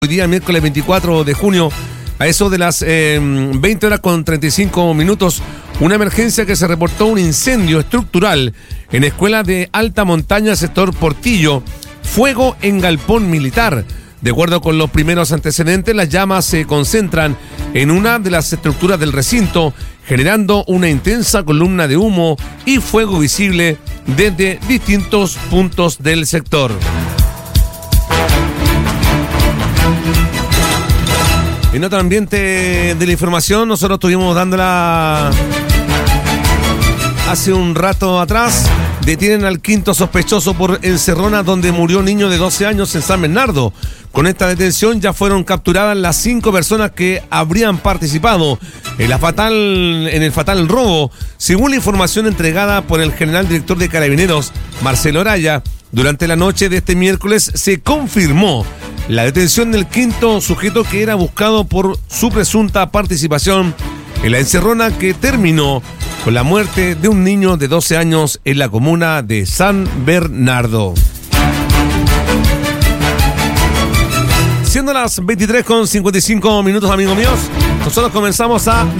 Hoy día, miércoles 24 de junio, a eso de las 20 horas con 35 minutos, una emergencia que se reportó un incendio estructural en escuela de alta montaña, sector Portillo, fuego en galpón militar. De acuerdo con los primeros antecedentes, las llamas se concentran en una de las estructuras del recinto, generando una intensa columna de humo y fuego visible desde distintos puntos del sector. En otro ambiente de la información, nosotros estuvimos dándola hace un rato atrás. Detienen al quinto sospechoso por encerrona donde murió un niño de 12 años en San Bernardo. Con esta detención ya fueron capturadas las 5 personas que habrían participado en el fatal robo. Según la información entregada por el general director de Carabineros, Marcelo Araya, durante la noche de este miércoles se confirmó la detención del quinto sujeto que era buscado por su presunta participación en la encerrona que terminó con la muerte de un niño de 12 años en la comuna de San Bernardo. Siendo las 23:55 minutos, amigos míos, nosotros comenzamos a